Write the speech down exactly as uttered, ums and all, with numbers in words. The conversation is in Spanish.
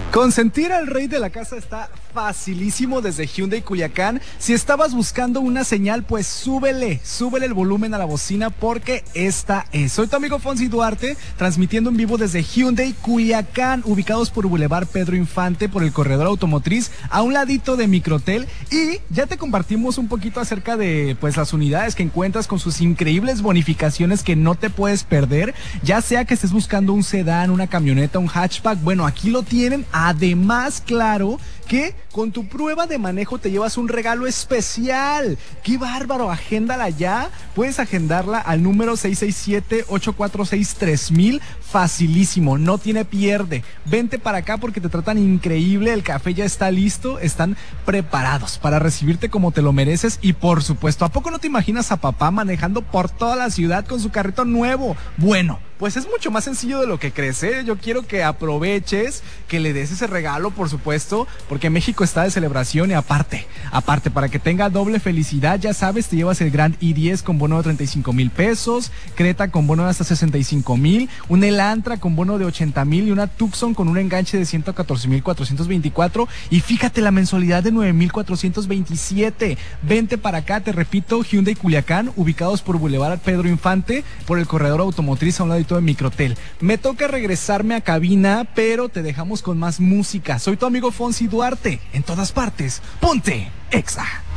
Consentir al rey de la casa está facilísimo desde Hyundai Culiacán. Si estabas buscando una señal, pues súbele, súbele el volumen a la bocina porque esta es. Soy tu amigo Fonsi Duarte, transmitiendo en vivo desde Hyundai Culiacán, ubicados por Boulevard Pedro Infante, por el corredor automotriz, a un ladito de Microtel. Y ya te compartimos un poquito acerca de pues las unidades que encuentras con sus increíbles bonificaciones que no te puedes perder, ya sea que estés buscando un sedán, una camioneta, un hatchback. Bueno, aquí lo tienen. Además, claro que con tu prueba de manejo te llevas un regalo especial. ¡Qué bárbaro! Agéndala ya. Puedes agendarla al número seis seis siete, ocho cuatro seis, tres mil. Facilísimo, no tiene pierde. Vente para acá porque te tratan increíble. El café ya está listo. Están preparados para recibirte como te lo mereces. Y por supuesto, ¿a poco no te imaginas a papá manejando por toda la ciudad con su carrito nuevo? Bueno, pues es mucho más sencillo de lo que crees, ¿eh? Yo quiero que aproveches, que le des ese regalo, por supuesto, porque México está de celebración y aparte, aparte, para que tenga doble felicidad, ya sabes, te llevas el Grand i diez con bono de treinta y cinco mil pesos, Creta con bono de hasta sesenta y cinco mil, un Elantra con bono de ochenta mil y una Tucson con un enganche de ciento catorce mil cuatrocientos veinticuatro y fíjate la mensualidad de nueve mil cuatrocientos veintisiete. Vente para acá, te repito, Hyundai Culiacán, ubicados por Boulevard Pedro Infante, por el corredor automotriz a un ladito de Microtel. Me toca regresarme a cabina, pero te dejamos con más música. Soy tu amigo Fonsi Duarte, en todas partes. Ponte Exa.